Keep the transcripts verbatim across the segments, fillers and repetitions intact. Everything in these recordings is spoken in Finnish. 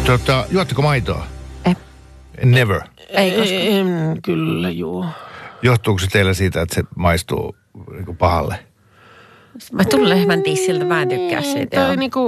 Tota, juotteko maitoa? Eh. Never. Ei koskaan. En kyllä, joo. Johtuuko se teillä siitä, että se maistuu niin kuin pahalle? Mä tulen lehmän tissiltä, mä en tykkää siitä. Tai niinku,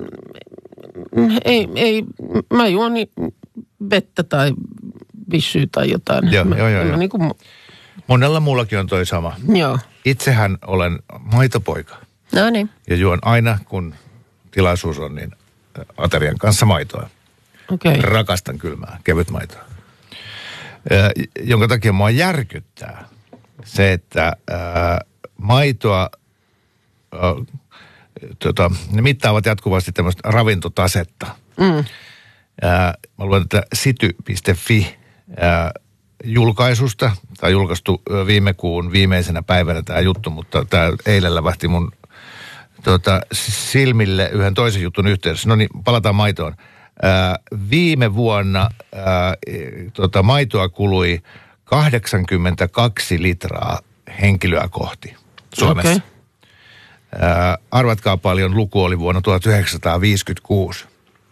ei, ei, mä juon niin vettä tai vissyä tai jotain. Joo, mä, joo, joo. mä joo. niinku, Monella muullakin on toi sama. joo. Itsehän olen maitopoika. No niin. Ja juon aina, kun tilaisuus on, niin aterian kanssa maitoa. Okei. Okay. Rakastan kylmää, kevyt maitoa. Ö, jonka takia mua järkyttää se, että ää, maitoa, ää, tota, ne mittaavat jatkuvasti tämmöistä ravintotasetta. Mm. Ää, mä luen tätä sity piste fi ää, julkaisusta, tai julkaistu viime kuun viimeisenä päivänä tämä juttu, mutta tämä eilen lävähti mun tota, silmille yhden toisen jutun yhteydessä. No niin, palataan maitoon. Ää, viime vuonna ää, tota, maitoa kului kahdeksankymmentäkaksi litraa henkilöä kohti Suomessa. Okay. Ää, arvatkaa paljon luku oli vuonna tuhatyhdeksänsataaviisikymmentäkuusi.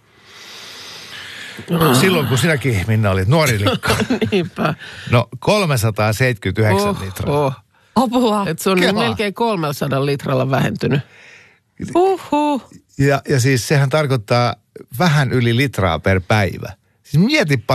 Silloin kun sinäkin, Minna, olit nuori likka. Niinpä. No kolmesataaseitsemänkymmentäyhdeksän Oh, litraa. oh. Apua. Et se on Kelaa. melkein kolmesataa litralla vähentynyt. Uhuh. Ja, ja siis sehän tarkoittaa vähän yli litraa per päivä. Siis mieti